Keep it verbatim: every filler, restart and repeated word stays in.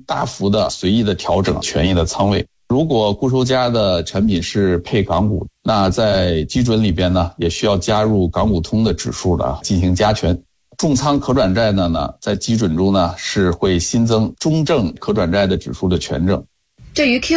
大幅的随意的调整权益的仓位。如果固收加的产品是配港股，那在基准里边呢，也需要加入港股通的指数的进行加权。重仓可转债的呢，在基准中呢是会新增中证可转债的指数的权证。 对于 Q